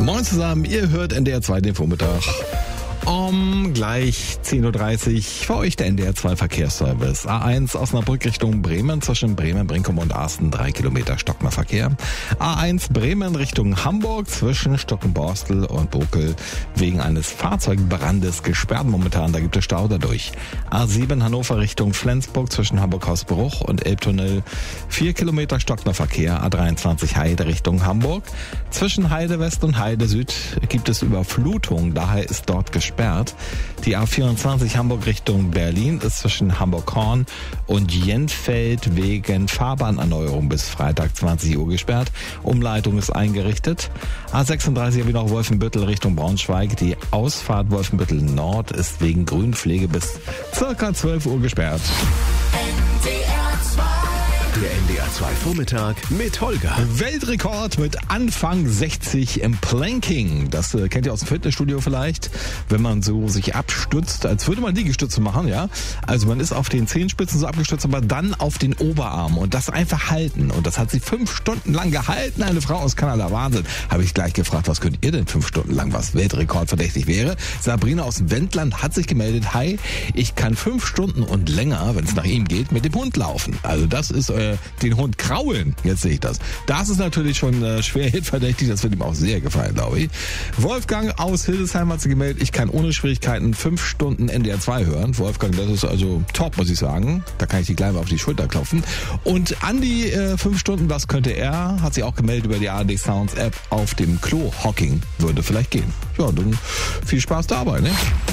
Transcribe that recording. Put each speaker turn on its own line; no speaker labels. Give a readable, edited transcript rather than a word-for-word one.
Moin zusammen, ihr hört NDR 2 den Vormittag. Gleich 10.30 Uhr für euch der NDR 2 Verkehrsservice. A1 Osnabrück Richtung Bremen zwischen Bremen, Brinkum und Asten 3 Kilometer stockender Verkehr. A1 Bremen Richtung Hamburg zwischen Stockenborstel und Bokel wegen eines Fahrzeugbrandes gesperrt momentan. Da gibt es Stau dadurch. A7 Hannover Richtung Flensburg zwischen Hamburg-Hausbruch und Elbtunnel 4 Kilometer stockender Verkehr. A23 Heide Richtung Hamburg. Zwischen Heide West und Heide Süd gibt es Überflutung. Daher ist dort gesperrt. Die A24 Hamburg Richtung Berlin ist zwischen Hamburg-Horn und Jenfeld wegen Fahrbahnerneuerung bis Freitag 20 Uhr gesperrt. Umleitung ist eingerichtet. A36 habe ich noch Wolfenbüttel Richtung Braunschweig. Die Ausfahrt Wolfenbüttel Nord ist wegen Grünpflege bis circa 12 Uhr gesperrt.
Der NDR 2 Vormittag mit Holger.
Weltrekord mit Anfang 60 im Planking. Das kennt ihr aus dem Fitnessstudio vielleicht, wenn man so sich abstützt, als würde man Liegestütze machen, ja. Also man ist auf den Zehenspitzen so abgestützt, aber dann auf den Oberarm und das einfach halten. Und das hat sie 5 Stunden lang gehalten. Eine Frau aus Kanada, Wahnsinn. Habe ich gleich gefragt, was könnt ihr denn 5 Stunden lang, was Weltrekord verdächtig wäre? Sabrina aus dem Wendland hat sich gemeldet. Hi, ich kann 5 Stunden und länger, wenn es nach ihm geht, mit dem Hund laufen. Also das ist den Hund kraulen. Jetzt sehe ich das. Das ist natürlich schon schwer hitverdächtig. Das wird ihm auch sehr gefallen, glaube ich. Wolfgang aus Hildesheim hat sich gemeldet. Ich kann ohne Schwierigkeiten 5 Stunden NDR 2 hören. Wolfgang, das ist also top, muss ich sagen. Da kann ich die gleich mal auf die Schulter klopfen. Und Andi, 5 Stunden, was könnte er? Hat sich auch gemeldet über die ARD Sounds App auf dem Klo. Hocking würde vielleicht gehen. Ja, dann viel Spaß dabei, ne?